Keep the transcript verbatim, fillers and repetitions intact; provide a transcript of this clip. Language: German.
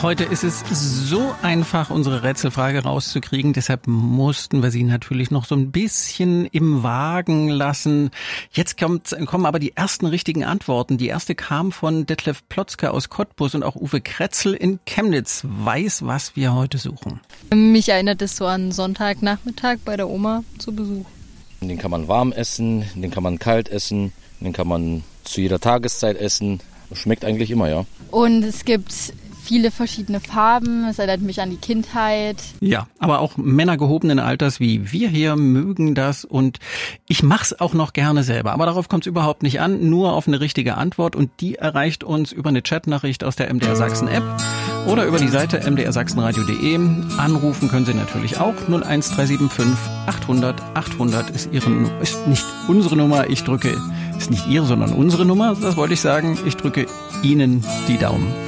Heute ist es so einfach, unsere Rätselfrage rauszukriegen. Deshalb mussten wir sie natürlich noch so ein bisschen im Wagen lassen. Jetzt kommt, kommen aber die ersten richtigen Antworten. Die erste kam von Detlef Plotzke aus Cottbus und auch Uwe Kretzel in Chemnitz weiß, was wir heute suchen. Mich erinnert es so an Sonntagnachmittag bei der Oma zu Besuch. Den kann man warm essen, den kann man kalt essen, den kann man zu jeder Tageszeit essen. Schmeckt eigentlich immer, ja. Und es gibt viele verschiedene Farben, es erinnert mich an die Kindheit. Ja, aber auch Männer gehobenen Alters wie wir hier mögen das und ich mach's auch noch gerne selber. Aber darauf kommt's überhaupt nicht an, nur auf eine richtige Antwort und die erreicht uns über eine Chatnachricht aus der M D R Sachsen App oder über die Seite m d r sachsenradio punkt d e. Anrufen können Sie natürlich auch. null eins drei sieben fünf achthundert achthundert ist Ihre, ist nicht unsere Nummer, ich drücke, ist nicht Ihre, sondern unsere Nummer, das wollte ich sagen. Ich drücke Ihnen die Daumen.